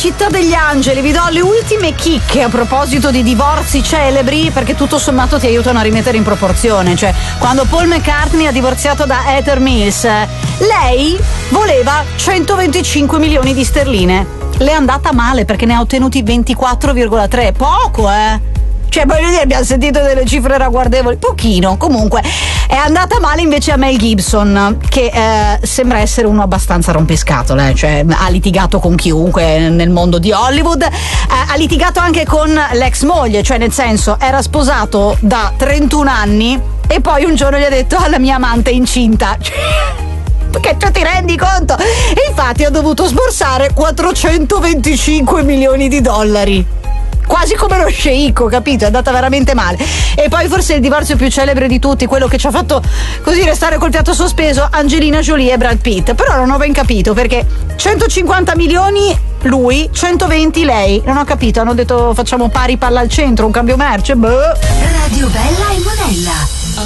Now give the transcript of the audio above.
Città degli Angeli, vi do le ultime chicche a proposito di divorzi celebri, perché tutto sommato ti aiutano a rimettere in proporzione. Cioè, quando Paul McCartney ha divorziato da Heather Mills, lei voleva 125 milioni di sterline. Le è andata male perché ne ha ottenuti 24,3. Poco, Cioè, voglio dire, abbiamo sentito delle cifre ragguardevoli, pochino. Comunque è andata male invece a Mel Gibson, che sembra essere uno abbastanza rompiscatole, cioè ha litigato con chiunque nel mondo di Hollywood, ha litigato anche con l'ex moglie, cioè nel senso era sposato da 31 anni e poi un giorno gli ha detto: la mia amante è incinta. Che tu ti rendi conto? E infatti ha dovuto sborsare 425 milioni di dollari. Quasi come lo sceicco, capito? È andata veramente male. E poi forse il divorzio più celebre di tutti, quello che ci ha fatto così restare col fiato sospeso, Angelina Jolie e Brad Pitt. Però non ho ben capito, perché 150 milioni lui, 120 lei. Non ho capito, hanno detto facciamo pari palla al centro, un cambio merce. Radio Bella e Monella.